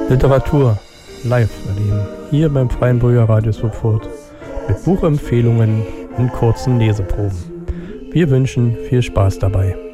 Literatur live erleben, hier beim Freien Bürgerradio Sopot mit Buchempfehlungen und kurzen Leseproben. Wir wünschen viel Spaß dabei.